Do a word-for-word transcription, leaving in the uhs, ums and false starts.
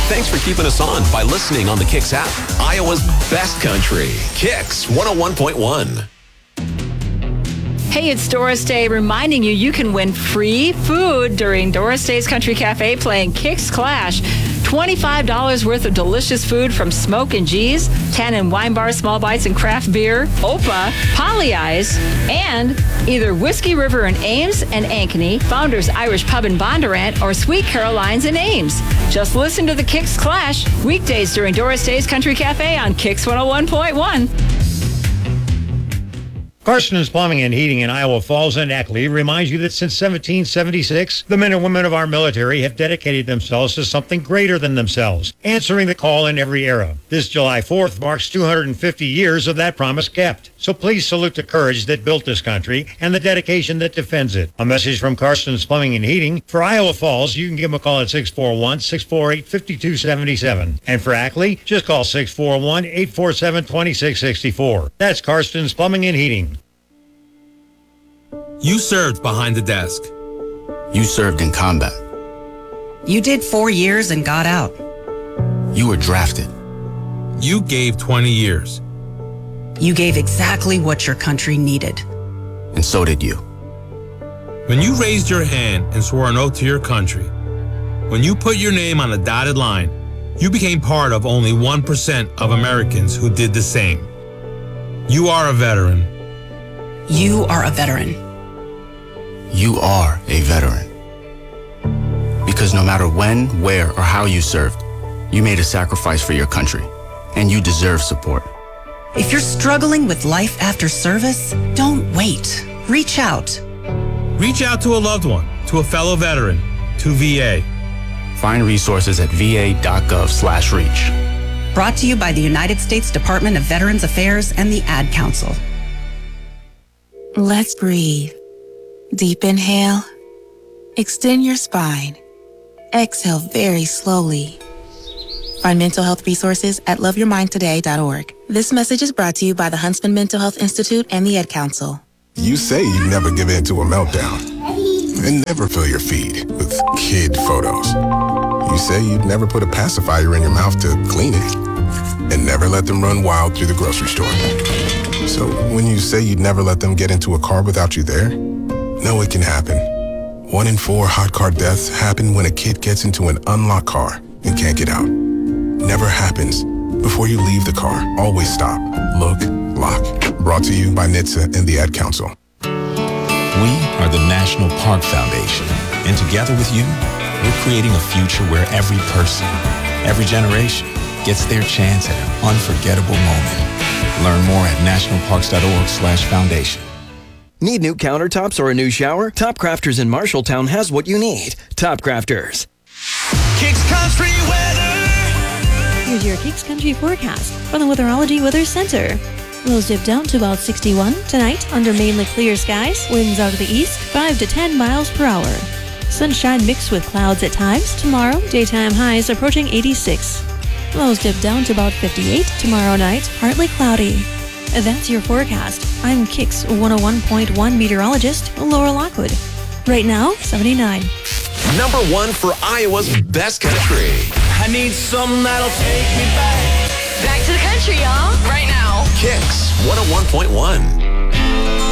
Thanks for keeping us on by listening on the Kicks app. Iowa's best country. Kicks one oh one point one. Hey, it's Doris Day reminding you you can win free food during Doris Day's Country Cafe playing Kicks Clash. twenty-five dollars worth of delicious food from Smoke and G's, Tannin Wine Bar, Small Bites and Craft Beer, Opa, Polly Eyes, and either Whiskey River in Ames and Ankeny, Founders Irish Pub in Bondurant, or Sweet Caroline's in Ames. Just listen to the Kicks Clash weekdays during Doris Day's Country Cafe on Kicks one oh one point one. Carson's Plumbing and Heating in Iowa Falls and Ackley reminds you that since seventeen seventy-six, the men and women of our military have dedicated themselves to something greater than themselves, answering the call in every era. This July fourth marks two hundred fifty years of that promise kept. So please salute the courage that built this country and the dedication that defends it. A message from Carson's Plumbing and Heating. For Iowa Falls, you can give them a call at six four one, six four eight, five two seven seven. And for Ackley, just call six four one, eight four seven, two six six four. That's Carson's Plumbing and Heating. You served behind the desk. You served in combat. You did four years and got out. You were drafted. You gave twenty years. You gave exactly what your country needed. And so did you. When you raised your hand and swore an oath to your country, when you put your name on a dotted line, you became part of only one percent of Americans who did the same. You are a veteran. You are a veteran. You are a veteran. Because no matter when, where, or how you served, you made a sacrifice for your country, and you deserve support. If you're struggling with life after service, don't wait. Reach out. Reach out to a loved one, to a fellow veteran, to V A. Find resources at va.gov slash reach. Brought to you by the United States Department of Veterans Affairs and the Ad Council. Let's breathe. Deep inhale. Extend your spine. Exhale very slowly. Find mental health resources at love your mind today dot org. This message is brought to you by the Huntsman Mental Health Institute and the Ad Council. You say you never give in to a meltdown and never fill your feed with kid photos. You say you'd never put a pacifier in your mouth to clean it and never let them run wild through the grocery store. So when you say you'd never let them get into a car without you there, know it can happen. One in four hot car deaths happen when a kid gets into an unlocked car and can't get out. Never happens. Before you leave the car, always stop, look, lock. Brought to you by N H T S A and the Ad Council. We are the National Park Foundation, and together with you, we're creating a future where every person, every generation gets their chance at an unforgettable moment. Learn more at nationalparks.org slash foundation. Need new countertops or a new shower? Top Crafters in Marshalltown has what you need. Top Crafters. Kicks Country weather. Here's your Kicks Country forecast from the Weatherology Weather Center. Lows dip down to about sixty-one tonight under mainly clear skies. Winds out of the east, five to ten miles per hour. Sunshine mixed with clouds at times. Tomorrow, daytime highs approaching eighty-six. Lows dip down to about fifty-eight tomorrow night, partly cloudy. That's your forecast. I'm Kicks one oh one point one meteorologist Laura Lockwood. Right now, seventy-nine. Number one for Iowa's best country. I need something that'll take me back. Back to the country, y'all. Right now. Kicks one oh one point one.